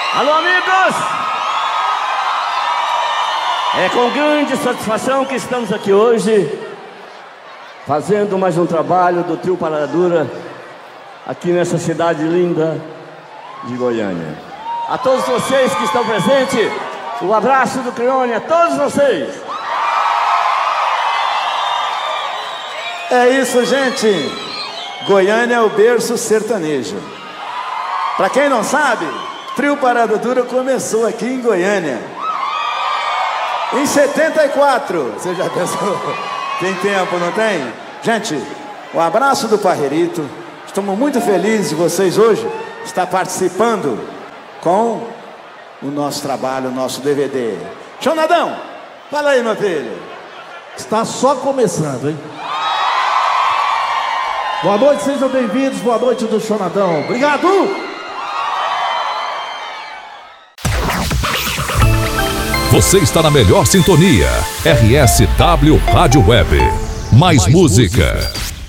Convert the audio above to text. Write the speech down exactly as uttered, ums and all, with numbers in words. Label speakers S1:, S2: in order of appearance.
S1: Alô, amigos! É com grande satisfação que estamos aqui hoje, fazendo mais um trabalho do Trio Parada Dura, aqui nessa cidade linda de Goiânia. A todos vocês que estão presentes, o abraço do Crione a todos vocês.
S2: É isso, gente. Goiânia é o berço sertanejo. Pra quem não sabe, Trio Parada Dura começou aqui em Goiânia em setenta e quatro. Você já pensou? Tem tempo, não tem? Gente, um abraço do Parreirito. Estamos muito felizes de vocês hoje estar participando com o nosso trabalho, o nosso D V D. Jonadão, fala aí, meu filho.
S3: Está só começando, hein? Boa noite, sejam bem-vindos. Boa noite do Jonadão. Obrigado!
S4: Você está na melhor sintonia. R S W Rádio Web. Mais, Mais música. música.